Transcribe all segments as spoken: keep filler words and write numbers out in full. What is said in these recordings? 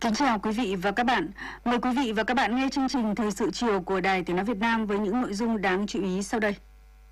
Kính chào quý vị và các bạn. Mời quý vị và các bạn nghe chương trình Thời sự chiều của Đài Tiếng nói Việt Nam với những nội dung đáng chú ý sau đây.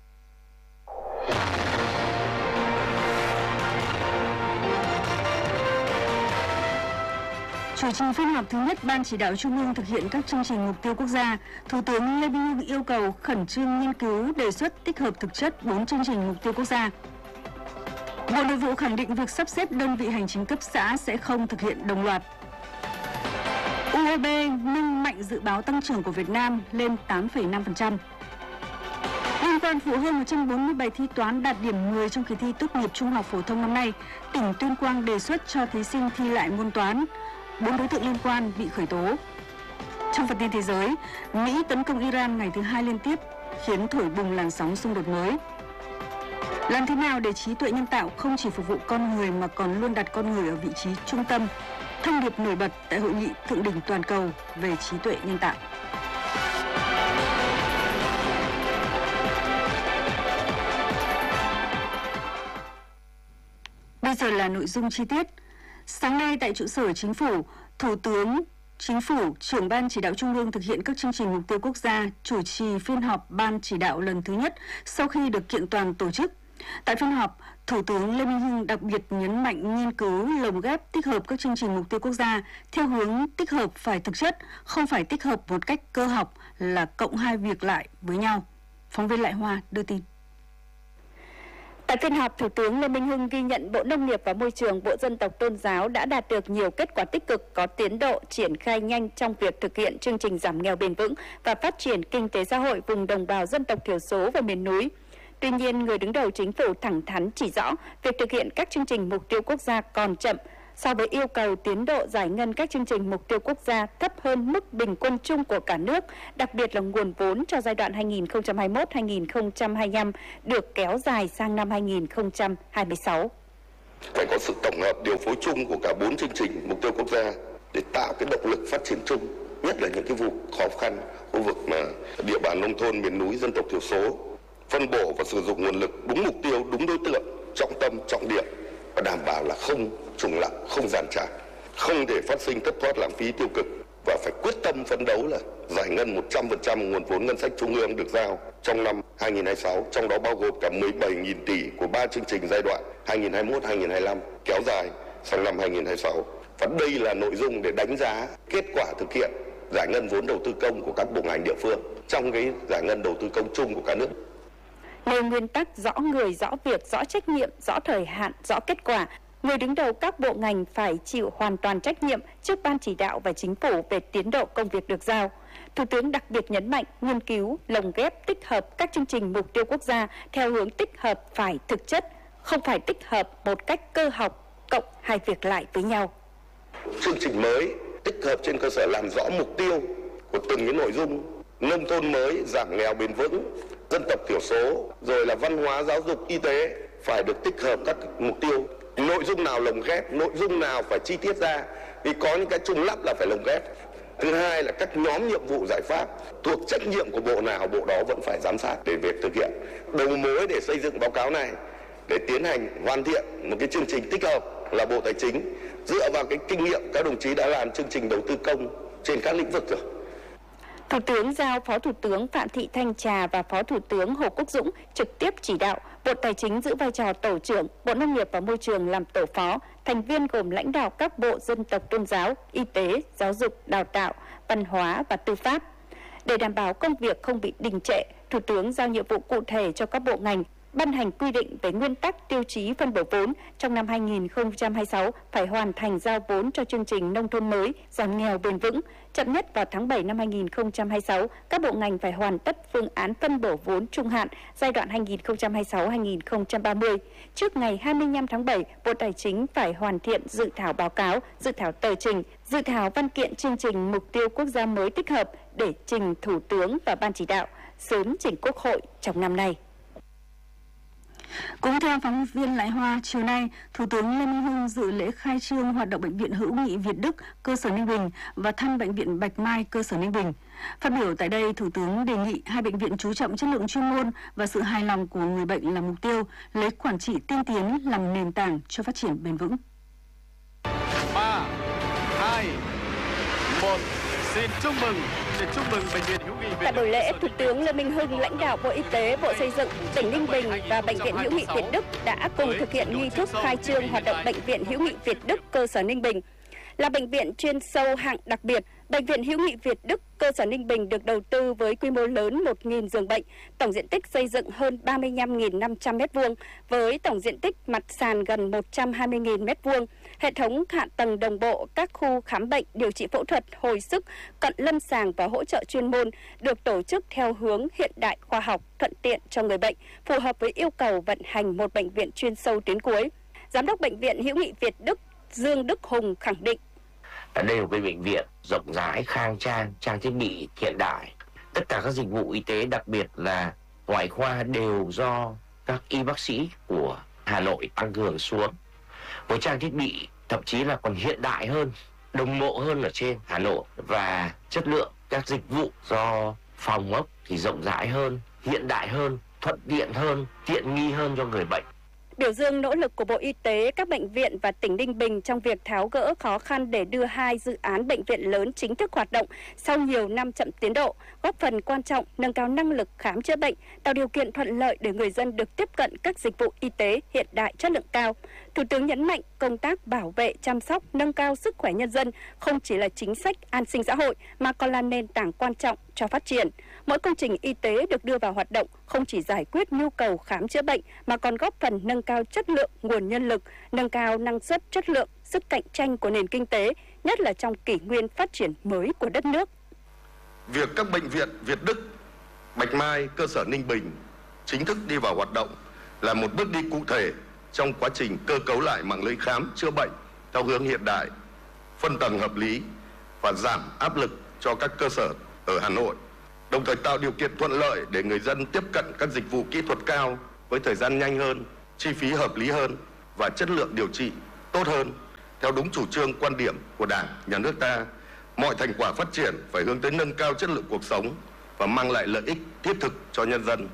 Chủ trì phiên họp thứ nhất Ban Chỉ đạo Trung ương thực hiện các chương trình mục tiêu quốc gia, Thủ tướng Lê Minh Hưng yêu cầu khẩn trương nghiên cứu đề xuất tích hợp thực chất bốn chương trình mục tiêu quốc gia. Bộ Nội vụ khẳng định việc sắp xếp đơn vị hành chính cấp xã sẽ không thực hiện đồng loạt. u e bê nâng mạnh dự báo tăng trưởng của Việt Nam lên tám phẩy năm phần trăm. Liên quan vụ hơn một trăm bốn mươi bài thi toán đạt điểm mười trong kỳ thi tốt nghiệp trung học phổ thông năm nay, tỉnh Tuyên Quang đề xuất cho thí sinh thi lại môn toán. Bốn đối tượng liên quan bị khởi tố. Trong phần tin thế giới, Mỹ tấn công Iran ngày thứ hai liên tiếp, khiến thổi bùng làn sóng xung đột mới. Làm thế nào để trí tuệ nhân tạo không chỉ phục vụ con người mà còn luôn đặt con người ở vị trí trung tâm? Thông điệp nổi bật tại Hội nghị Thượng đỉnh toàn cầu về trí tuệ nhân tạo. Bây giờ là nội dung chi tiết. Sáng nay tại trụ sở Chính phủ, Thủ tướng Chính phủ, trưởng Ban Chỉ đạo Trung ương thực hiện các chương trình mục tiêu quốc gia chủ trì phiên họp Ban Chỉ đạo lần thứ nhất sau khi được kiện toàn tổ chức. Tại phiên họp, Thủ tướng Lê Minh Hưng đặc biệt nhấn mạnh nghiên cứu, lồng ghép, tích hợp các chương trình mục tiêu quốc gia theo hướng tích hợp phải thực chất, không phải tích hợp một cách cơ học là cộng hai việc lại với nhau. Phóng viên Lại Hoa đưa tin. Tại phiên họp, Thủ tướng Lê Minh Hưng ghi nhận Bộ Nông nghiệp và Môi trường, Bộ Dân tộc Tôn giáo đã đạt được nhiều kết quả tích cực, có tiến độ triển khai nhanh trong việc thực hiện chương trình giảm nghèo bền vững và phát triển kinh tế xã hội vùng đồng bào dân tộc thiểu số và miền núi. Tuy nhiên, người đứng đầu Chính phủ thẳng thắn chỉ rõ việc thực hiện các chương trình mục tiêu quốc gia còn chậm so với yêu cầu tiến độ giải ngân các chương trình mục tiêu quốc gia thấp hơn mức bình quân chung của cả nước, đặc biệt là nguồn vốn cho giai đoạn hai nghìn không trăm hai mươi mốt đến hai nghìn không trăm hai mươi lăm được kéo dài sang năm hai nghìn không trăm hai mươi sáu. Phải có sự tổng hợp điều phối chung của cả bốn chương trình mục tiêu quốc gia để tạo cái động lực phát triển chung, nhất là những cái vùng khó khăn, khu vực mà địa bàn nông thôn, miền núi, dân tộc thiểu số, phân bổ và sử dụng nguồn lực đúng mục tiêu, đúng đối tượng, trọng tâm, trọng điểm và đảm bảo là không trùng lặp, không giàn trải, không để phát sinh thất thoát lãng phí tiêu cực và phải quyết tâm phấn đấu là giải ngân một trăm phần trăm nguồn vốn ngân sách trung ương được giao trong năm hai nghìn không trăm hai mươi sáu, trong đó bao gồm cả mười bảy nghìn tỷ của ba chương trình giai đoạn hai nghìn không trăm hai mươi mốt đến hai nghìn không trăm hai mươi lăm kéo dài sang năm hai nghìn không trăm hai mươi sáu. Và đây là nội dung để đánh giá kết quả thực hiện giải ngân vốn đầu tư công của các bộ ngành địa phương trong cái giải ngân đầu tư công chung của cả nước. Nêu nguyên tắc rõ người, rõ việc, rõ trách nhiệm, rõ thời hạn, rõ kết quả, người đứng đầu các bộ ngành phải chịu hoàn toàn trách nhiệm trước Ban Chỉ đạo và Chính phủ về tiến độ công việc được giao. Thủ tướng đặc biệt nhấn mạnh nghiên cứu, lồng ghép, tích hợp các chương trình mục tiêu quốc gia theo hướng tích hợp phải thực chất, không phải tích hợp một cách cơ học, cộng hai việc lại với nhau. Chương trình mới tích hợp trên cơ sở làm rõ mục tiêu của từng cái nội dung, nông thôn mới, giảm nghèo bền vững, dân tộc thiểu số, rồi là văn hóa, giáo dục, y tế phải được tích hợp các mục tiêu. Nội dung nào lồng ghép, nội dung nào phải chi tiết ra, vì có những cái trùng lắp là phải lồng ghép. Thứ hai là các nhóm nhiệm vụ giải pháp thuộc trách nhiệm của bộ nào, bộ đó vẫn phải giám sát để việc thực hiện. Đầu mối để xây dựng báo cáo này, để tiến hành hoàn thiện một cái chương trình tích hợp là Bộ Tài chính, dựa vào cái kinh nghiệm các đồng chí đã làm chương trình đầu tư công trên các lĩnh vực rồi. Thủ tướng giao Phó Thủ tướng Phạm Thị Thanh Trà và Phó Thủ tướng Hồ Quốc Dũng trực tiếp chỉ đạo, Bộ Tài chính giữ vai trò tổ trưởng, Bộ Nông nghiệp và Môi trường làm tổ phó, thành viên gồm lãnh đạo các bộ dân tộc tôn giáo, y tế, giáo dục, đào tạo, văn hóa và tư pháp. Để đảm bảo công việc không bị đình trệ, Thủ tướng giao nhiệm vụ cụ thể cho các bộ ngành, ban hành quy định về nguyên tắc tiêu chí phân bổ vốn trong năm hai nghìn không trăm hai mươi sáu phải hoàn thành giao vốn cho chương trình nông thôn mới, giảm nghèo bền vững. Chậm nhất vào tháng bảy năm hai nghìn không trăm hai mươi sáu, các bộ ngành phải hoàn tất phương án phân bổ vốn trung hạn giai đoạn hai nghìn không trăm hai mươi sáu đến hai nghìn không trăm ba mươi. Trước ngày hai mươi lăm tháng bảy, Bộ Tài chính phải hoàn thiện dự thảo báo cáo, dự thảo tờ trình, dự thảo văn kiện chương trình mục tiêu quốc gia mới tích hợp để trình Thủ tướng và Ban Chỉ đạo, sớm trình Quốc hội trong năm nay. Cũng theo phóng viên Lại Hoa, chiều nay, Thủ tướng Lê Minh Hưng dự lễ khai trương hoạt động Bệnh viện Hữu nghị Việt Đức, cơ sở Ninh Bình và thăm Bệnh viện Bạch Mai, cơ sở Ninh Bình. Phát biểu tại đây, Thủ tướng đề nghị hai bệnh viện chú trọng chất lượng chuyên môn và sự hài lòng của người bệnh là mục tiêu, lấy quản trị tiên tiến làm nền tảng cho phát triển bền vững. ba, hai, Xin chúc mừng, xin chúc mừng Bệnh viện Hữu nghị Việt Đức. Tại buổi lễ, Thủ tướng Lê Minh Hưng, lãnh đạo Bộ Y tế, Bộ Xây dựng, tỉnh Ninh Bình và Bệnh viện Hữu nghị Việt Đức đã cùng thực hiện nghi thức khai trương hoạt động Bệnh viện Hữu nghị Việt Đức cơ sở Ninh Bình. Là bệnh viện chuyên sâu hạng đặc biệt, Bệnh viện Hữu nghị Việt Đức cơ sở Ninh Bình được đầu tư với quy mô lớn một nghìn giường bệnh, tổng diện tích xây dựng hơn ba mươi lăm nghìn năm trăm mét vuông với tổng diện tích mặt sàn gần một trăm hai mươi nghìn mét vuông, hệ thống hạ tầng đồng bộ các khu khám bệnh, điều trị phẫu thuật, hồi sức, cận lâm sàng và hỗ trợ chuyên môn được tổ chức theo hướng hiện đại khoa học, thuận tiện cho người bệnh, phù hợp với yêu cầu vận hành một bệnh viện chuyên sâu tuyến cuối. Giám đốc Bệnh viện Hữu nghị Việt Đức Dương Đức Hùng khẳng định: Đây là một bệnh viện rộng rãi, khang trang, trang thiết bị hiện đại. Tất cả các dịch vụ y tế, đặc biệt là ngoại khoa, đều do các y bác sĩ của Hà Nội tăng cường xuống. Với trang thiết bị thậm chí là còn hiện đại hơn, đồng bộ hơn ở trên Hà Nội, và chất lượng các dịch vụ do phòng ốc thì rộng rãi hơn, hiện đại hơn, thuận tiện hơn, tiện nghi hơn cho người bệnh. Biểu dương nỗ lực của Bộ Y tế, các bệnh viện và tỉnh Ninh Bình trong việc tháo gỡ khó khăn để đưa hai dự án bệnh viện lớn chính thức hoạt động sau nhiều năm chậm tiến độ, góp phần quan trọng nâng cao năng lực khám chữa bệnh, tạo điều kiện thuận lợi để người dân được tiếp cận các dịch vụ y tế hiện đại chất lượng cao. Thủ tướng nhấn mạnh công tác bảo vệ, chăm sóc, nâng cao sức khỏe nhân dân không chỉ là chính sách an sinh xã hội mà còn là nền tảng quan trọng cho phát triển. Mỗi công trình y tế được đưa vào hoạt động không chỉ giải quyết nhu cầu khám chữa bệnh mà còn góp phần nâng cao chất lượng nguồn nhân lực, nâng cao năng suất, chất lượng, sức cạnh tranh của nền kinh tế, nhất là trong kỷ nguyên phát triển mới của đất nước. Việc các bệnh viện Việt Đức, Bạch Mai, cơ sở Ninh Bình chính thức đi vào hoạt động là một bước đi cụ thể trong quá trình cơ cấu lại mạng lưới khám chữa bệnh theo hướng hiện đại, phân tầng hợp lý và giảm áp lực cho các cơ sở ở Hà Nội, đồng thời tạo điều kiện thuận lợi để người dân tiếp cận các dịch vụ kỹ thuật cao với thời gian nhanh hơn, chi phí hợp lý hơn và chất lượng điều trị tốt hơn. Theo đúng chủ trương quan điểm của Đảng, Nhà nước ta, mọi thành quả phát triển phải hướng tới nâng cao chất lượng cuộc sống và mang lại lợi ích thiết thực cho nhân dân.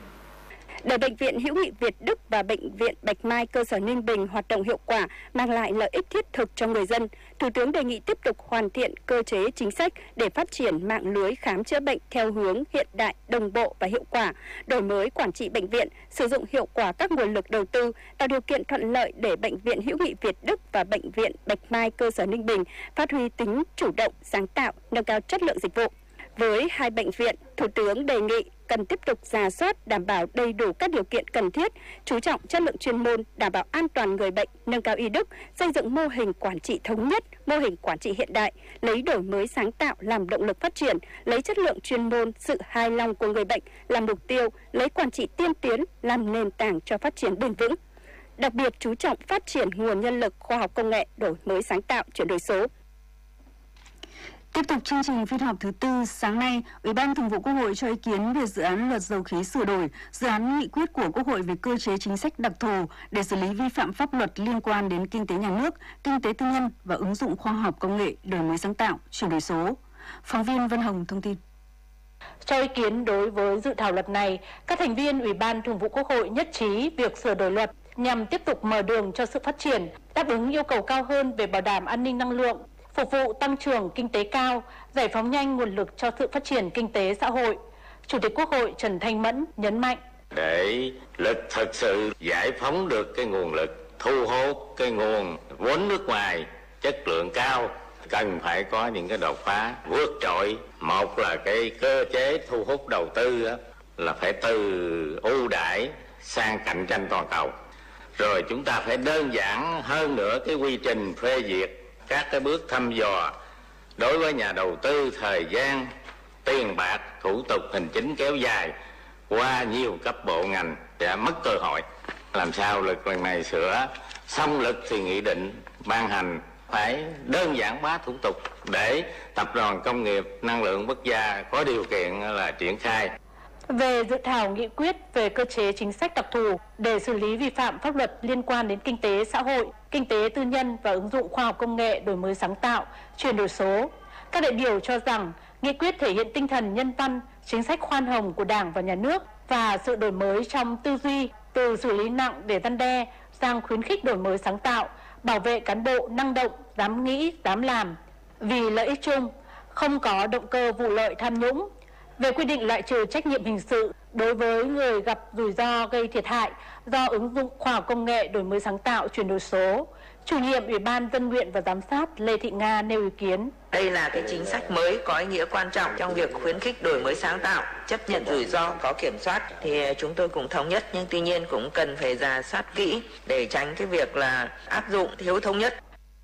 Để Bệnh viện Hữu nghị Việt Đức và Bệnh viện Bạch Mai cơ sở Ninh Bình hoạt động hiệu quả, mang lại lợi ích thiết thực cho người dân, Thủ tướng đề nghị tiếp tục hoàn thiện cơ chế chính sách để phát triển mạng lưới khám chữa bệnh theo hướng hiện đại, đồng bộ và hiệu quả, đổi mới quản trị bệnh viện, sử dụng hiệu quả các nguồn lực đầu tư, tạo điều kiện thuận lợi để Bệnh viện Hữu nghị Việt Đức và Bệnh viện Bạch Mai cơ sở Ninh Bình phát huy tính chủ động, sáng tạo, nâng cao chất lượng dịch vụ. Với hai bệnh viện, Thủ tướng đề nghị cần tiếp tục rà soát, đảm bảo đầy đủ các điều kiện cần thiết, chú trọng chất lượng chuyên môn, đảm bảo an toàn người bệnh, nâng cao y đức, xây dựng mô hình quản trị thống nhất, mô hình quản trị hiện đại, lấy đổi mới sáng tạo làm động lực phát triển, lấy chất lượng chuyên môn, sự hài lòng của người bệnh làm mục tiêu, lấy quản trị tiên tiến làm nền tảng cho phát triển bền vững. Đặc biệt chú trọng phát triển nguồn nhân lực, khoa học công nghệ, đổi mới sáng tạo, chuyển đổi số. Tiếp tục chương trình phiên họp thứ tư, sáng nay, Ủy ban Thường vụ Quốc hội cho ý kiến về dự án luật dầu khí sửa đổi, dự án nghị quyết của Quốc hội về cơ chế chính sách đặc thù để xử lý vi phạm pháp luật liên quan đến kinh tế nhà nước, kinh tế tư nhân và ứng dụng khoa học công nghệ, đổi mới sáng tạo, chuyển đổi số. Phóng viên Vân Hồng thông tin. Cho ý kiến đối với dự thảo luật này, các thành viên Ủy ban Thường vụ Quốc hội nhất trí việc sửa đổi luật nhằm tiếp tục mở đường cho sự phát triển, đáp ứng yêu cầu cao hơn về bảo đảm an ninh năng lượng, phục vụ tăng trưởng kinh tế cao, giải phóng nhanh nguồn lực cho sự phát triển kinh tế xã hội. Chủ tịch Quốc hội Trần Thanh Mẫn nhấn mạnh: để lực thực sự giải phóng được cái nguồn lực, thu hút cái nguồn vốn nước ngoài chất lượng cao, cần phải có những cái đột phá vượt trội. Một là cái cơ chế thu hút đầu tư đó, là phải từ ưu đãi sang cạnh tranh toàn cầu. Rồi chúng ta phải đơn giản hơn nữa cái quy trình phê duyệt, các cái bước thăm dò đối với nhà đầu tư, thời gian, tiền bạc, thủ tục hành chính kéo dài qua nhiều cấp bộ ngành đã mất cơ hội. Làm sao luật lần này sửa xong luật thì nghị định ban hành phải đơn giản hóa thủ tục để Tập đoàn Công nghiệp Năng lượng Quốc gia có điều kiện là triển khai. Về dự thảo nghị quyết về cơ chế chính sách đặc thù để xử lý vi phạm pháp luật liên quan đến kinh tế xã hội, kinh tế tư nhân và ứng dụng khoa học công nghệ, đổi mới sáng tạo, chuyển đổi số, các đại biểu cho rằng nghị quyết thể hiện tinh thần nhân văn, chính sách khoan hồng của Đảng và Nhà nước và sự đổi mới trong tư duy từ xử lý nặng để răn đe sang khuyến khích đổi mới sáng tạo, bảo vệ cán bộ năng động, dám nghĩ, dám làm vì lợi ích chung, không có động cơ vụ lợi tham nhũng. Về quy định loại trừ trách nhiệm hình sự đối với người gặp rủi ro gây thiệt hại do ứng dụng khoa học công nghệ, đổi mới sáng tạo, chuyển đổi số, chủ nhiệm Ủy ban Dân nguyện và Giám sát Lê Thị Nga nêu ý kiến. Đây là cái chính sách mới có ý nghĩa quan trọng trong việc khuyến khích đổi mới sáng tạo, chấp nhận rủi ro, có kiểm soát. Thì chúng tôi cũng thống nhất, nhưng tuy nhiên cũng cần phải rà soát kỹ để tránh cái việc là áp dụng thiếu thống nhất.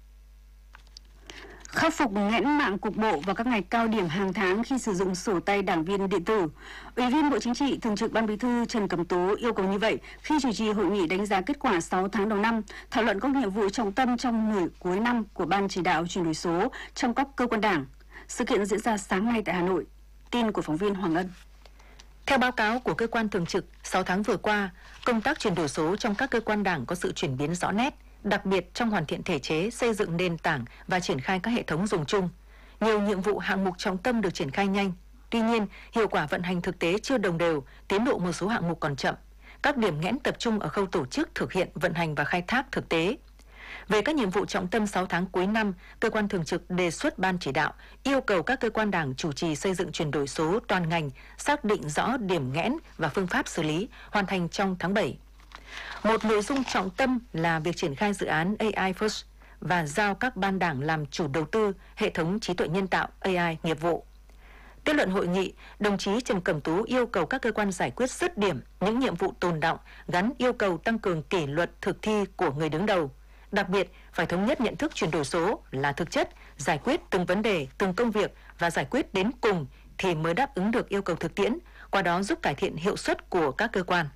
Khắc phục nghẽn mạng cục bộ vào các ngày cao điểm hàng tháng khi sử dụng sổ tay đảng viên điện tử. Ủy viên Bộ Chính trị, Thường trực Ban Bí thư Trần Cẩm Tú yêu cầu như vậy khi chủ trì hội nghị đánh giá kết quả sáu tháng đầu năm, thảo luận các nhiệm vụ trọng tâm trong nửa cuối năm của Ban chỉ đạo chuyển đổi số trong các cơ quan đảng. Sự kiện diễn ra sáng nay tại Hà Nội. Tin của phóng viên Hoàng Ân. Theo báo cáo của cơ quan thường trực, sáu tháng vừa qua, công tác chuyển đổi số trong các cơ quan đảng có sự chuyển biến rõ nét, đặc biệt trong hoàn thiện thể chế, xây dựng nền tảng và triển khai các hệ thống dùng chung. Nhiều nhiệm vụ hạng mục trọng tâm được triển khai nhanh. Tuy nhiên, hiệu quả vận hành thực tế chưa đồng đều, tiến độ một số hạng mục còn chậm. Các điểm nghẽn tập trung ở khâu tổ chức, thực hiện, vận hành và khai thác thực tế. Về các nhiệm vụ trọng tâm sáu tháng cuối năm, cơ quan thường trực đề xuất Ban chỉ đạo yêu cầu các cơ quan đảng chủ trì xây dựng chuyển đổi số toàn ngành, xác định rõ điểm nghẽn và phương pháp xử lý, hoàn thành trong tháng bảy. Một nội dung trọng tâm là việc triển khai dự án a i First và giao các ban đảng làm chủ đầu tư hệ thống trí tuệ nhân tạo a i nghiệp vụ. Kết luận hội nghị, đồng chí Trần Cẩm Tú yêu cầu các cơ quan giải quyết dứt điểm những nhiệm vụ tồn đọng, gắn yêu cầu tăng cường kỷ luật thực thi của người đứng đầu. Đặc biệt, phải thống nhất nhận thức chuyển đổi số là thực chất, giải quyết từng vấn đề, từng công việc và giải quyết đến cùng thì mới đáp ứng được yêu cầu thực tiễn, qua đó giúp cải thiện hiệu suất của các cơ quan.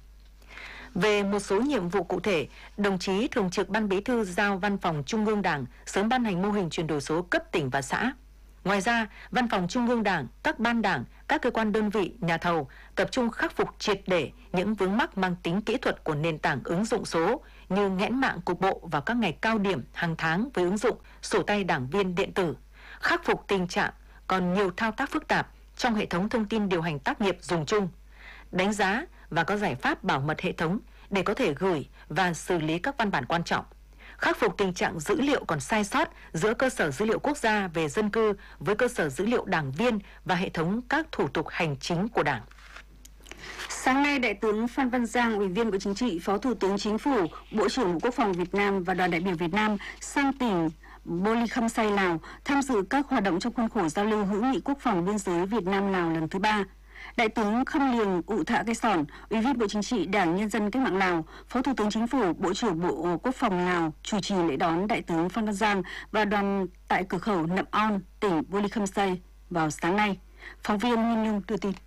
Về một số nhiệm vụ cụ thể, đồng chí Thường trực Ban Bí thư giao Văn phòng Trung ương Đảng sớm ban hành mô hình chuyển đổi số cấp tỉnh và xã. Ngoài ra, Văn phòng Trung ương Đảng, các ban đảng, các cơ quan đơn vị, nhà thầu tập trung khắc phục triệt để những vướng mắc mang tính kỹ thuật của nền tảng ứng dụng số như nghẽn mạng cục bộ vào các ngày cao điểm hàng tháng với ứng dụng sổ tay đảng viên điện tử, khắc phục tình trạng còn nhiều thao tác phức tạp trong hệ thống thông tin điều hành tác nghiệp dùng chung, đánh giá và có giải pháp bảo mật hệ thống để có thể gửi và xử lý các văn bản quan trọng, khắc phục tình trạng dữ liệu còn sai sót giữa cơ sở dữ liệu quốc gia về dân cư với cơ sở dữ liệu đảng viên và hệ thống các thủ tục hành chính của Đảng. Sáng nay, Đại tướng Phan Văn Giang, Ủy viên Bộ Chính trị, Phó Thủ tướng Chính phủ, Bộ trưởng Bộ Quốc phòng Việt Nam và đoàn đại biểu Việt Nam sang tỉnh Bô Ly Khăm Say, Lào tham dự các hoạt động trong khuôn khổ giao lưu hữu nghị quốc phòng biên giới Việt Nam-Lào lần thứ ba. Đại tướng Khăm Liềng Ụ Thạ Cây Sòn, Ủy viên Bộ Chính trị, Đảng Nhân dân Cách mạng Lào, Phó Thủ tướng Chính phủ, Bộ trưởng Bộ Quốc phòng Lào chủ trì lễ đón Đại tướng Phan Văn Giang và đoàn tại cửa khẩu Nậm On, tỉnh Bô Ly Khăm Say vào sáng nay. Phóng viên Nguyên Nhung đưa tin.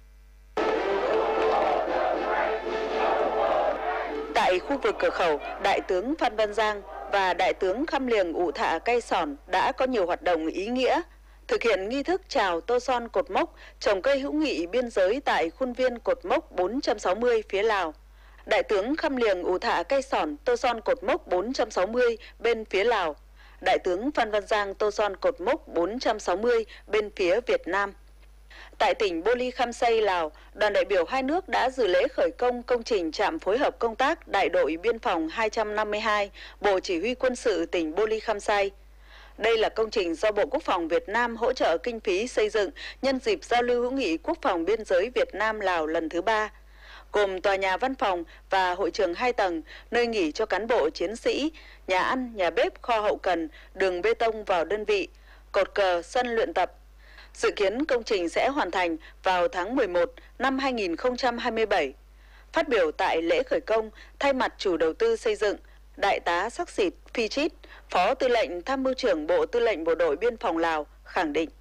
Tại khu vực cửa khẩu, Đại tướng Phan Văn Giang và Đại tướng Khăm Liềng Ụ Thạ Cây Sòn đã có nhiều hoạt động ý nghĩa, thực hiện nghi thức chào tô son cột mốc trồng cây hữu nghị biên giới tại khuôn viên cột mốc bốn trăm sáu mươi phía Lào. Đại tướng Khăm Liềng Ụ Thạ Cây Sòn tô son cột mốc bốn trăm sáu mươi bên phía Lào. Đại tướng Phan Văn Giang tô son cột mốc bốn trăm sáu mươi bên phía Việt Nam. Tại tỉnh Bô Ly Khăm Say, Lào, đoàn đại biểu hai nước đã dự lễ khởi công công trình trạm phối hợp công tác Đại đội Biên phòng hai trăm năm mươi hai, Bộ Chỉ huy Quân sự tỉnh Bô Ly Khăm Say. Đây là công trình do Bộ Quốc phòng Việt Nam hỗ trợ kinh phí xây dựng nhân dịp giao lưu hữu nghị quốc phòng biên giới Việt Nam-Lào lần thứ ba, gồm tòa nhà văn phòng và hội trường hai tầng, nơi nghỉ cho cán bộ chiến sĩ, nhà ăn, nhà bếp, kho hậu cần, đường bê tông vào đơn vị, cột cờ, sân luyện tập. Dự kiến công trình sẽ hoàn thành vào tháng mười một năm hai nghìn không trăm hai mươi bảy. Phát biểu tại lễ khởi công, thay mặt chủ đầu tư xây dựng, Đại tá Sắc Xịt Phi Chít, Phó Tư lệnh Tham mưu trưởng Bộ Tư lệnh Bộ đội Biên phòng Lào khẳng định.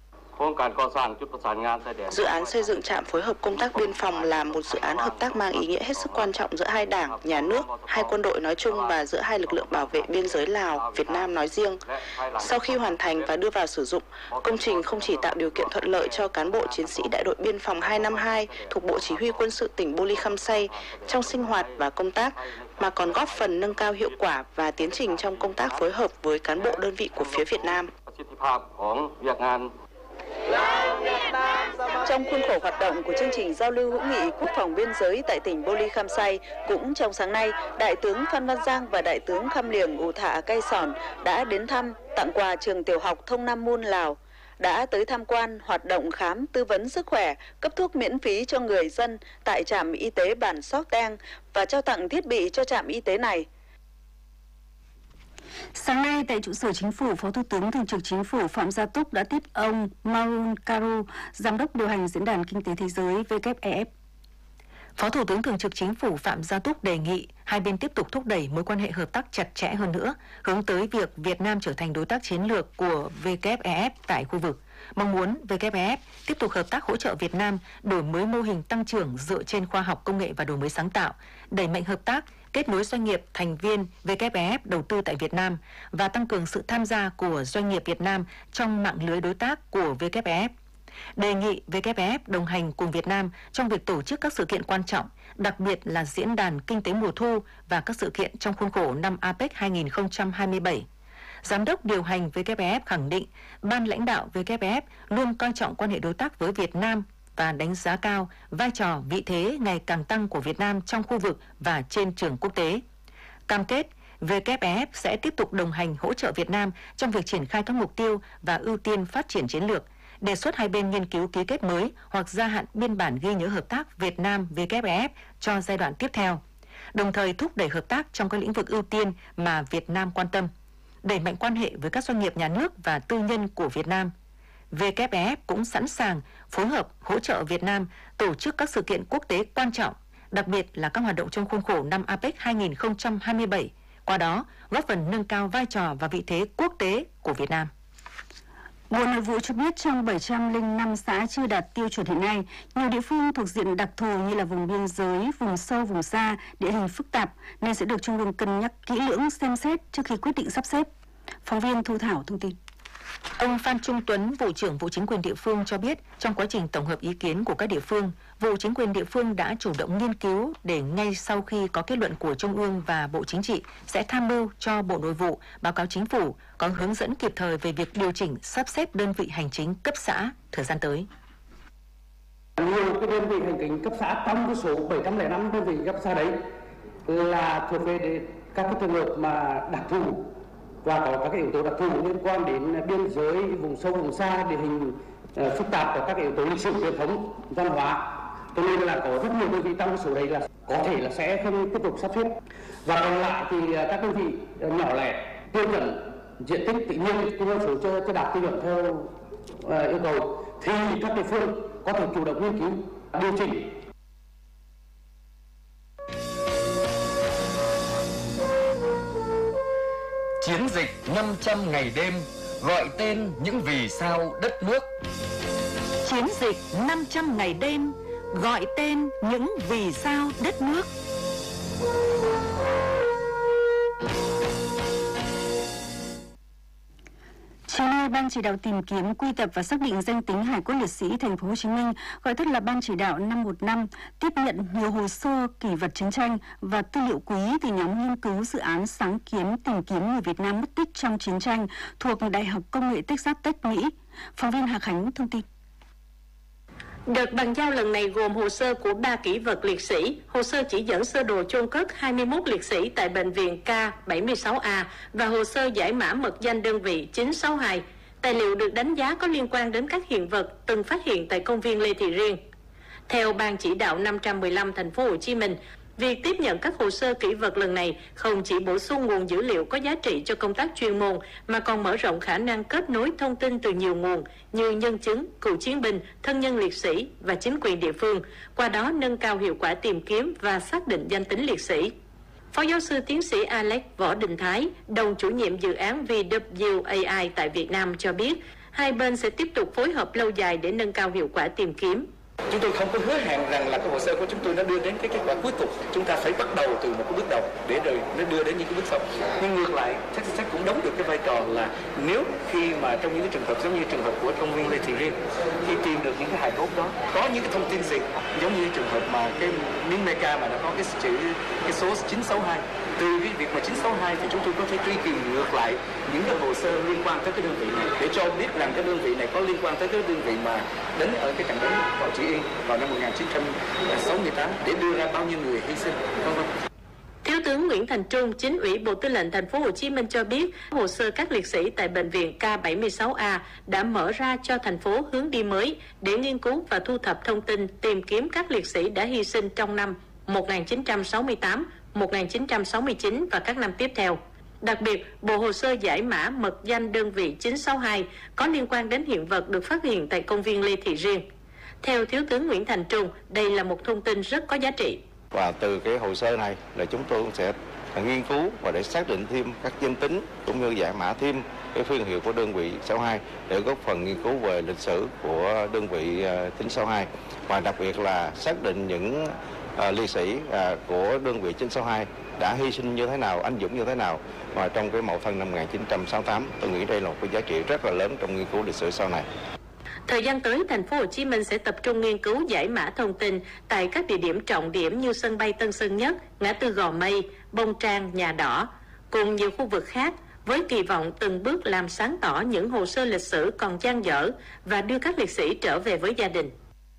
Dự án xây dựng trạm phối hợp công tác biên phòng là một dự án hợp tác mang ý nghĩa hết sức quan trọng giữa hai đảng, nhà nước, hai quân đội nói chung và giữa hai lực lượng bảo vệ biên giới Lào, Việt Nam nói riêng. Sau khi hoàn thành và đưa vào sử dụng, công trình không chỉ tạo điều kiện thuận lợi cho cán bộ chiến sĩ Đại đội Biên phòng hai năm hai thuộc Bộ Chỉ huy Quân sự tỉnh Bô Ly Khăm Say trong sinh hoạt và công tác, mà còn góp phần nâng cao hiệu quả và tiến trình trong công tác phối hợp với cán bộ đơn vị của phía Việt Nam. Trong khuôn khổ hoạt động của chương trình giao lưu hữu nghị quốc phòng biên giới tại tỉnh Bô Ly Khăm Say, cũng trong sáng nay, Đại tướng Phan Văn Giang và Đại tướng Khăm Liềng Ụ Thạ Cây Sòn đã đến thăm, tặng quà trường tiểu học Thông Nam Mun, Lào. đã tới tham quan hoạt động khám tư vấn sức khỏe, cấp thuốc miễn phí cho người dân tại trạm y tế bản Sóc Teng và trao tặng thiết bị cho trạm y tế này. Sáng nay, tại trụ sở Chính phủ, Phó Thủ tướng Thường trực Chính phủ Phạm Gia Túc đã tiếp ông Maroun Karu, Giám đốc điều hành Diễn đàn Kinh tế Thế giới W E F. Phó Thủ tướng Thường trực Chính phủ Phạm Gia Túc đề nghị hai bên tiếp tục thúc đẩy mối quan hệ hợp tác chặt chẽ hơn nữa, hướng tới việc Việt Nam trở thành đối tác chiến lược của W E F tại khu vực. Mong muốn W E F tiếp tục hợp tác hỗ trợ Việt Nam đổi mới mô hình tăng trưởng dựa trên khoa học công nghệ và đổi mới sáng tạo, đẩy mạnh hợp tác, kết nối doanh nghiệp thành viên W E F đầu tư tại Việt Nam và tăng cường sự tham gia của doanh nghiệp Việt Nam trong mạng lưới đối tác của W E F. Đề nghị W E F đồng hành cùng Việt Nam trong việc tổ chức các sự kiện quan trọng, đặc biệt là Diễn đàn Kinh tế mùa thu và các sự kiện trong khuôn khổ năm a pếch hai nghìn không trăm hai mươi bảy. Giám đốc điều hành W E F khẳng định, ban lãnh đạo W E F luôn coi trọng quan hệ đối tác với Việt Nam và đánh giá cao vai trò vị thế ngày càng tăng của Việt Nam trong khu vực và trên trường quốc tế. Cam kết, W E F sẽ tiếp tục đồng hành hỗ trợ Việt Nam trong việc triển khai các mục tiêu và ưu tiên phát triển chiến lược, đề xuất hai bên nghiên cứu ký kết mới hoặc gia hạn biên bản ghi nhớ hợp tác Việt Nam-W E F cho giai đoạn tiếp theo, đồng thời thúc đẩy hợp tác trong các lĩnh vực ưu tiên mà Việt Nam quan tâm, đẩy mạnh quan hệ với các doanh nghiệp nhà nước và tư nhân của Việt Nam. W E F cũng sẵn sàng phối hợp hỗ trợ Việt Nam tổ chức các sự kiện quốc tế quan trọng, đặc biệt là các hoạt động trong khuôn khổ năm a pếch hai nghìn không trăm hai mươi bảy, qua đó góp phần nâng cao vai trò và vị thế quốc tế của Việt Nam. Bộ Nội vụ cho biết trong bảy trăm lẻ năm xã chưa đạt tiêu chuẩn hiện nay, nhiều địa phương thuộc diện đặc thù như là vùng biên giới, vùng sâu, vùng xa, địa hình phức tạp nên sẽ được Trung ương cân nhắc kỹ lưỡng xem xét trước khi quyết định sắp xếp. Phóng viên Thu Thảo thông tin. Ông Phan Trung Tuấn, Vụ trưởng Vụ Chính quyền địa phương cho biết, trong quá trình tổng hợp ý kiến của các địa phương, Vụ Chính quyền địa phương đã chủ động nghiên cứu để ngay sau khi có kết luận của Trung ương và Bộ Chính trị sẽ tham mưu cho Bộ Nội vụ báo cáo Chính phủ có hướng dẫn kịp thời về việc điều chỉnh sắp xếp đơn vị hành chính cấp xã thời gian tới. Nhiều cái đơn vị hành chính cấp xã trong cái số bảy trăm lẻ năm đơn vị cấp xã đấy là thuộc về các cái trường hợp mà đặc thù và có các cái yếu tố đặc thù liên quan đến biên giới, vùng sâu, vùng xa, địa hình uh, phức tạp và các yếu tố lịch sử truyền thống, văn hóa. Cho nên là có rất nhiều đơn vị trong số đấy là có thể là sẽ không tiếp tục sắp xếp. Và còn lại thì uh, các đơn vị uh, nhỏ lẻ, tiêu chuẩn diện tích tự nhiên, tiêu số chưa, chưa đạt tiêu chuẩn theo uh, yêu cầu thì các địa phương có thể chủ động nghiên cứu, điều chỉnh. Chiến dịch năm trăm ngày đêm gọi tên những vì sao đất nước. Chiến dịch năm trăm ngày đêm gọi tên những vì sao đất nước. Chiều nay, Ban chỉ đạo tìm kiếm, quy tập và xác định danh tính Hải cốt liệt sĩ Thành phố Hồ Chí Minh, gọi tắt là Ban chỉ đạo năm một năm, tiếp nhận nhiều hồ sơ kỷ vật chiến tranh và tư liệu quý từ nhóm nghiên cứu dự án sáng kiến tìm kiếm người Việt Nam mất tích trong chiến tranh thuộc Đại học Công nghệ Texas Tech, Mỹ. Phóng viên Hà Khánh thông tin. Đợt bàn giao lần này gồm hồ sơ của ba kỷ vật liệt sĩ, hồ sơ chỉ dẫn sơ đồ chôn cất hai mươi mốt liệt sĩ tại bệnh viện K bảy mươi sáu A và hồ sơ giải mã mật danh đơn vị chín sáu hai. Tài liệu được đánh giá có liên quan đến các hiện vật từng phát hiện tại công viên Lê Thị Riêng. Theo Ban chỉ đạo năm trăm mười lăm Thành phố Hồ Chí Minh, việc tiếp nhận các hồ sơ kỷ vật lần này không chỉ bổ sung nguồn dữ liệu có giá trị cho công tác chuyên môn mà còn mở rộng khả năng kết nối thông tin từ nhiều nguồn như nhân chứng, cựu chiến binh, thân nhân liệt sĩ và chính quyền địa phương, qua đó nâng cao hiệu quả tìm kiếm và xác định danh tính liệt sĩ. Phó giáo sư tiến sĩ Alex Võ Đình Thái, đồng chủ nhiệm dự án V W A I tại Việt Nam cho biết, hai bên sẽ tiếp tục phối hợp lâu dài để nâng cao hiệu quả tìm kiếm. Chúng tôi không có hứa hẹn rằng là cái hồ sơ của chúng tôi nó đưa đến cái kết quả cuối cùng. Chúng ta phải bắt đầu từ một cái bước đầu để rồi nó đưa đến những cái bước sau. Nhưng ngược lại, chắc chắc cũng đóng được cái vai trò là nếu khi mà trong những cái trường hợp giống như trường hợp của công viên Lê Thị Riêng, khi tìm được những cái hài cốt đó, có những cái thông tin gì giống như trường hợp mà cái miếng meca mà nó có cái chữ cái số chín sáu hai. Từ cái việc mà chín sáu hai thì chúng tôi có thể truy tìm ngược lại những cái hồ sơ liên quan tới cái đơn vị này để cho biết rằng cái đơn vị này có liên quan tới cái đơn vị mà đánh ở cái trận đánh vào Trị Yên vào năm một nghìn chín trăm sáu mươi tám để đưa ra bao nhiêu người hy sinh, vân vân. Thiếu Thiếu tướng Nguyễn Thành Trung, Chính ủy Bộ Tư lệnh Thành phố Hồ Chí Minh cho biết, hồ sơ các liệt sĩ tại bệnh viện K bảy mươi sáu A đã mở ra cho thành phố hướng đi mới để nghiên cứu và thu thập thông tin, tìm kiếm các liệt sĩ đã hy sinh trong năm một nghìn chín trăm sáu mươi tám, một nghìn chín trăm sáu mươi chín và các năm tiếp theo. Đặc biệt, bộ hồ sơ giải mã mật danh đơn vị chín sáu hai có liên quan đến hiện vật được phát hiện tại công viên Lê Thị Riêng. Theo Thiếu tướng Nguyễn Thành Trung, đây là một thông tin rất có giá trị. Và từ cái hồ sơ này là chúng tôi cũng sẽ nghiên cứu và để xác định thêm các danh tính cũng như giải mã thêm cái phiên hiệu của đơn vị sáu hai để góp phần nghiên cứu về lịch sử của đơn vị chín sáu hai và đặc biệt là xác định những uh, liệt sĩ uh, của đơn vị chín sáu hai đã hy sinh như thế nào, anh dũng như thế nào và trong cái mậu thân năm một nghìn chín trăm sáu mươi tám. Tôi nghĩ đây là một cái giá trị rất là lớn trong nghiên cứu lịch sử sau này. Thời gian tới, Thành phố Hồ Chí Minh sẽ tập trung nghiên cứu giải mã thông tin tại các địa điểm trọng điểm như sân bay Tân Sơn Nhất, ngã tư Gò Mây, Bông Trang, Nhà Đỏ, cùng nhiều khu vực khác, với kỳ vọng từng bước làm sáng tỏ những hồ sơ lịch sử còn dang dở và đưa các liệt sĩ trở về với gia đình.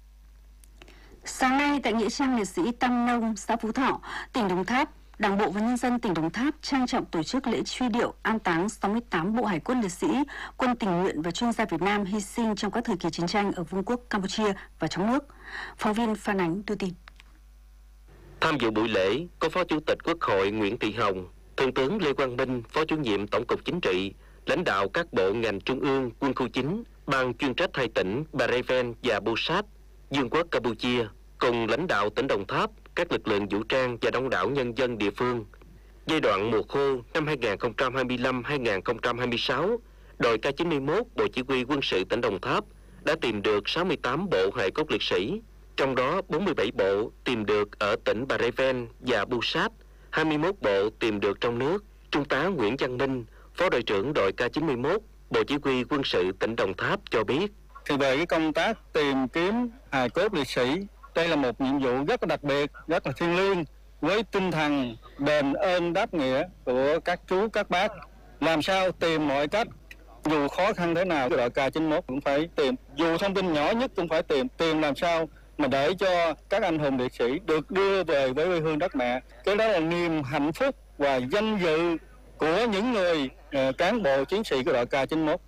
Sáng nay tại nghĩa trang liệt sĩ Tam Nông, xã Phú Thọ, tỉnh Đồng Tháp, Đảng bộ và nhân dân tỉnh Đồng Tháp trang trọng tổ chức lễ truy điệu an táng sáu mươi tám bộ hải cốt liệt sĩ, quân tình nguyện và chuyên gia Việt Nam hy sinh trong các thời kỳ chiến tranh ở Vương quốc Campuchia và trong nước. Phóng viên Phan Ánh đưa tin. Tham dự buổi lễ có Phó Chủ tịch Quốc hội Nguyễn Thị Hồng, Thượng tướng Lê Quang Minh, Phó Chủ nhiệm Tổng cục Chính trị, lãnh đạo các bộ ngành trung ương, quân khu chín, ban chuyên trách hai tỉnh Bà Rê Vên và Bô Sát, Vương quốc Campuchia, cùng lãnh đạo tỉnh Đồng Tháp, các lực lượng vũ trang và đông đảo nhân dân địa phương. Giai đoạn mùa khô năm hai nghìn không trăm hai mươi lăm đến hai nghìn không trăm hai mươi sáu, đội K chín mươi mốt Bộ Chỉ huy Quân sự tỉnh Đồng Tháp đã tìm được sáu mươi tám bộ hài cốt liệt sĩ, trong đó bốn mươi bảy bộ tìm được ở tỉnh Bà Rê Vên và Bô Sát, hai mươi mốt bộ tìm được trong nước. Trung tá Nguyễn Văn Minh, Phó đội trưởng đội K chín mươi mốt Bộ Chỉ huy Quân sự tỉnh Đồng Tháp cho biết. Thì về cái công tác tìm kiếm hài cốt liệt sĩ, đây là một nhiệm vụ rất là đặc biệt, rất là thiêng liêng, với tinh thần đền ơn đáp nghĩa của các chú, các bác. Làm sao tìm mọi cách, dù khó khăn thế nào, đội K chín mốt cũng phải tìm. Dù thông tin nhỏ nhất cũng phải tìm, tìm làm sao mà để cho các anh hùng liệt sĩ được đưa về với quê hương đất mẹ. Cái đó là niềm hạnh phúc và danh dự của những người uh, cán bộ chiến sĩ của đội K chín mốt.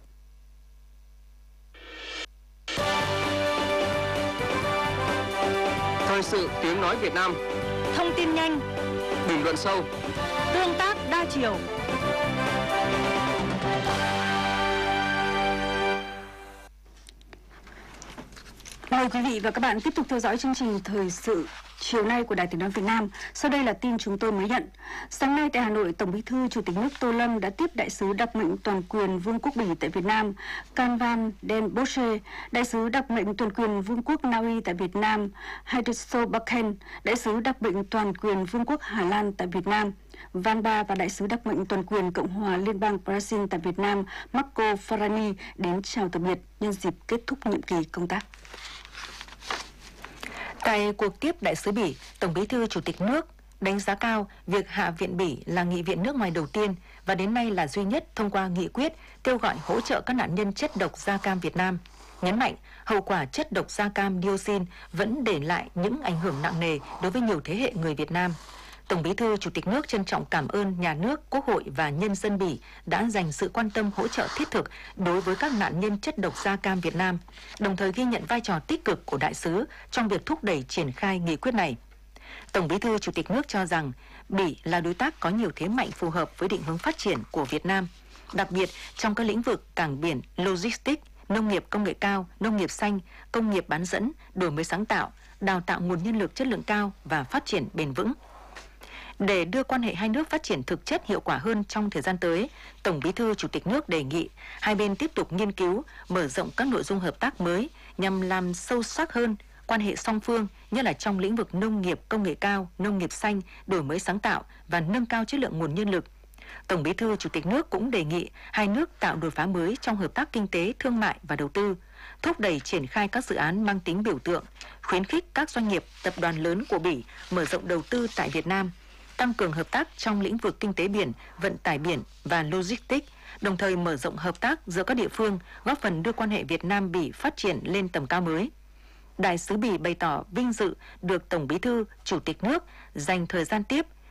Thời sự tiếng nói Việt Nam. Thông tin nhanh, bình luận sâu, tương tác đa chiều. Mời quý vị và các bạn tiếp tục theo dõi chương trình thời sự chiều nay của Đài Tiếng nói Việt Nam. Sau đây là tin chúng tôi mới nhận. Sáng nay tại Hà Nội, Tổng Bí thư Chủ tịch nước Tô Lâm đã tiếp đại sứ đặc mệnh toàn quyền Vương quốc Bỉ tại Việt Nam Canvan Den Boche, đại sứ đặc mệnh toàn quyền Vương quốc Na Uy tại Việt Nam Heideso Bakken, đại sứ đặc mệnh toàn quyền Vương quốc Hà Lan tại Việt Nam Van Ba và đại sứ đặc mệnh toàn quyền Cộng hòa Liên bang Brazil tại Việt Nam Marco Farani đến chào tạm biệt nhân dịp kết thúc nhiệm kỳ công tác. Tại cuộc tiếp đại sứ Bỉ, Tổng Bí thư Chủ tịch nước đánh giá cao việc Hạ viện Bỉ là nghị viện nước ngoài đầu tiên và đến nay là duy nhất thông qua nghị quyết kêu gọi hỗ trợ các nạn nhân chất độc da cam Việt Nam. Nhấn mạnh, hậu quả chất độc da cam dioxin vẫn để lại những ảnh hưởng nặng nề đối với nhiều thế hệ người Việt Nam. Tổng Bí thư Chủ tịch nước trân trọng cảm ơn nhà nước, Quốc hội và nhân dân Bỉ đã dành sự quan tâm hỗ trợ thiết thực đối với các nạn nhân chất độc da cam Việt Nam, đồng thời ghi nhận vai trò tích cực của đại sứ trong việc thúc đẩy triển khai nghị quyết này. Tổng Bí thư Chủ tịch nước cho rằng Bỉ là đối tác có nhiều thế mạnh phù hợp với định hướng phát triển của Việt Nam, đặc biệt trong các lĩnh vực cảng biển, logistics, nông nghiệp công nghệ cao, nông nghiệp xanh, công nghiệp bán dẫn, đổi mới sáng tạo, đào tạo nguồn nhân lực chất lượng cao và phát triển bền vững. Để đưa quan hệ hai nước phát triển thực chất hiệu quả hơn trong thời gian tới, Tổng Bí thư Chủ tịch nước đề nghị hai bên tiếp tục nghiên cứu, mở rộng các nội dung hợp tác mới nhằm làm sâu sắc hơn quan hệ song phương, nhất là trong lĩnh vực nông nghiệp công nghệ cao, nông nghiệp xanh, đổi mới sáng tạo và nâng cao chất lượng nguồn nhân lực. Tổng Bí thư Chủ tịch nước cũng đề nghị hai nước tạo đột phá mới trong hợp tác kinh tế, thương mại và đầu tư, thúc đẩy triển khai các dự án mang tính biểu tượng, khuyến khích các doanh nghiệp, tập đoàn lớn của Bỉ mở rộng đầu tư tại Việt Nam, tăng cường hợp tác trong lĩnh vực kinh tế biển, vận tải biển và logistics, đồng thời mở rộng hợp tác giữa các địa phương, góp phần đưa quan hệ Việt Nam-Bỉ phát triển lên tầm cao mới. Đại sứ Bỉ bày tỏ vinh dự được Tổng Bí thư Chủ tịch nước dành thời gian tiếp,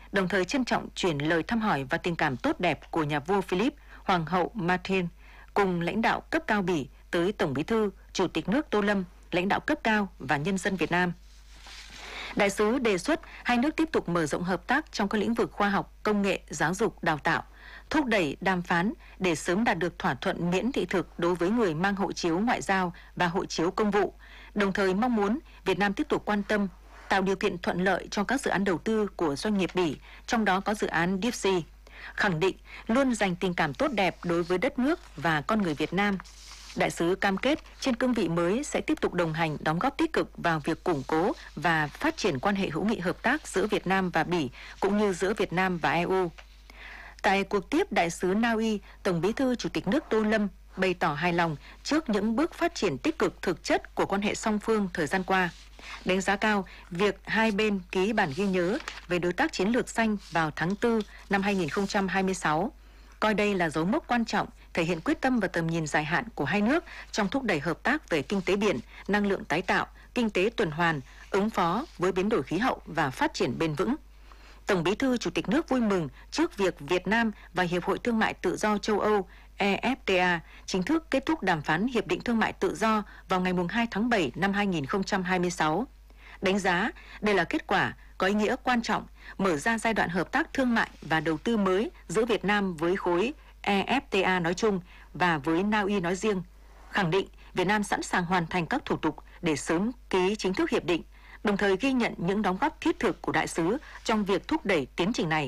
đồng thời trân trọng chuyển lời thăm hỏi và tình cảm tốt đẹp của nhà vua Philip, Hoàng hậu Martin cùng lãnh đạo cấp cao Bỉ tới Tổng Bí thư, Chủ tịch nước Tô Lâm, lãnh đạo cấp cao và nhân dân Việt Nam. Đại sứ đề xuất hai nước tiếp tục mở rộng hợp tác trong các lĩnh vực khoa học, công nghệ, giáo dục, đào tạo, thúc đẩy đàm phán để sớm đạt được thỏa thuận miễn thị thực đối với người mang hộ chiếu ngoại giao và hộ chiếu công vụ, đồng thời mong muốn Việt Nam tiếp tục quan tâm, tạo điều kiện thuận lợi cho các dự án đầu tư của doanh nghiệp Bỉ, trong đó có dự án Deepsea, khẳng định luôn dành tình cảm tốt đẹp đối với đất nước và con người Việt Nam. Đại sứ cam kết trên cương vị mới sẽ tiếp tục đồng hành, đóng góp tích cực vào việc củng cố và phát triển quan hệ hữu nghị hợp tác giữa Việt Nam và Bỉ, cũng như giữa Việt Nam và e u. Tại cuộc tiếp đại sứ Na Uy, Tổng Bí thư Chủ tịch nước Tô Lâm bày tỏ hài lòng trước những bước phát triển tích cực thực chất của quan hệ song phương thời gian qua, đánh giá cao việc hai bên ký bản ghi nhớ về đối tác chiến lược xanh vào tháng tư năm hai nghìn không trăm hai mươi sáu, coi đây là dấu mốc quan trọng thể hiện quyết tâm và tầm nhìn dài hạn của hai nước trong thúc đẩy hợp tác về kinh tế biển, năng lượng tái tạo, kinh tế tuần hoàn, ứng phó với biến đổi khí hậu và phát triển bền vững. Tổng Bí thư Chủ tịch nước vui mừng trước việc Việt Nam và Hiệp hội Thương mại Tự do châu Âu E F T A chính thức kết thúc đàm phán Hiệp định Thương mại Tự do vào ngày hai tháng bảy năm hai nghìn không trăm hai mươi sáu. Đánh giá đây là kết quả có ý nghĩa quan trọng, mở ra giai đoạn hợp tác thương mại và đầu tư mới giữa Việt Nam với khối E F T A nói chung và với Na Uy nói riêng, khẳng định Việt Nam sẵn sàng hoàn thành các thủ tục để sớm ký chính thức hiệp định, đồng thời ghi nhận những đóng góp thiết thực của đại sứ trong việc thúc đẩy tiến trình này.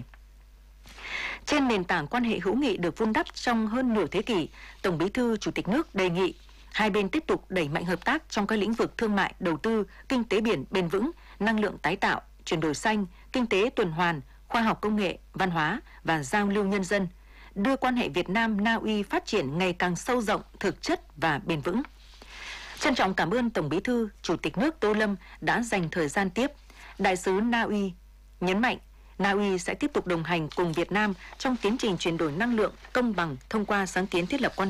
Trên nền tảng quan hệ hữu nghị được vun đắp trong hơn nửa thế kỷ, Tổng Bí thư Chủ tịch nước đề nghị hai bên tiếp tục đẩy mạnh hợp tác trong các lĩnh vực thương mại, đầu tư, kinh tế biển bền vững, năng lượng tái tạo, chuyển đổi xanh, kinh tế tuần hoàn, khoa học công nghệ, văn hóa và giao lưu nhân dân, đưa quan hệ Việt Nam-Na Uy phát triển ngày càng sâu rộng, thực chất và bền vững. Trân trọng cảm ơn Tổng Bí thư, Chủ tịch nước Tô Lâm đã dành thời gian tiếp. Đại sứ Na Uy nhấn mạnh Na Uy sẽ tiếp tục đồng hành cùng Việt Nam trong tiến trình chuyển đổi năng lượng công bằng thông qua sáng kiến thiết lập quan